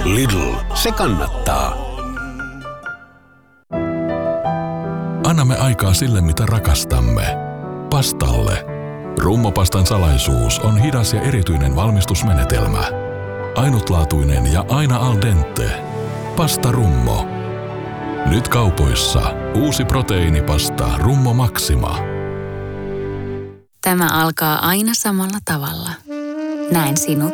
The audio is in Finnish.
Lidl, se kannattaa. Annamme aikaa sille, mitä rakastamme. Pastalle. Rummopastan salaisuus on hidas ja erityinen valmistusmenetelmä. Ainutlaatuinen ja aina al dente. Pasta Rummo. Nyt kaupoissa uusi proteiinipasta Rummo Maxima. Tämä alkaa aina samalla tavalla. Näen sinut,